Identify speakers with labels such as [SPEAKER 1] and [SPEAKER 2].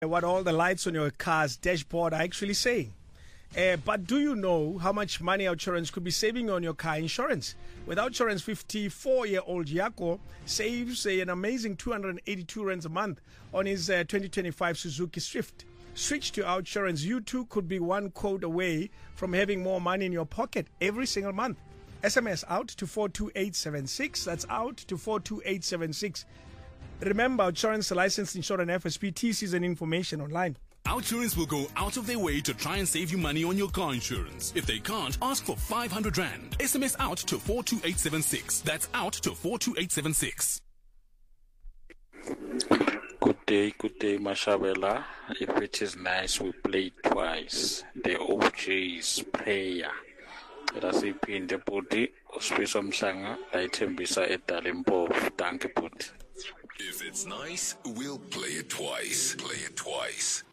[SPEAKER 1] what all the lights on your car's dashboard are actually saying. But do you know how much money OUTsurance could be saving on your car insurance? With OUTsurance, 54-year-old Yako saves an amazing 282 rands a month on his 2025 Suzuki Swift. Switch to OUTsurance. You too could be one quote away from having more money in your pocket every single month. SMS out to 42876. That's out to 42876. Remember, OUTsurance licensed insured and FSP, TCs and information online.
[SPEAKER 2] OUTsurance will go out of their way to try and save you money on your car insurance. If they can't, ask for 500 Rand. SMS out to 42876. That's out to 42876.
[SPEAKER 3] Good day, Mashabela. If it is nice, we play it twice. The OJ's prayer. Rasipinde Puti, Ospiso Msanga, Laitembisa Etalimpo, Danke Puti.
[SPEAKER 4] If it's nice, we'll play it twice. Play it twice.